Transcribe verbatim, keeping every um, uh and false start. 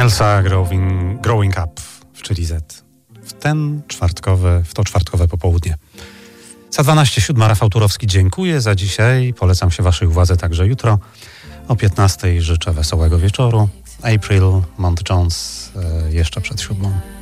Elsa Growing, growing Up w Chili Z. W ten czwartkowe, w to czwartkowe popołudnie. Za dwanaście siódma Rafał Turowski, dziękuję za dzisiaj. Polecam się waszej uwadze także jutro o piętnastej. Życzę wesołego wieczoru. April, Mont Jones jeszcze przed siódmą.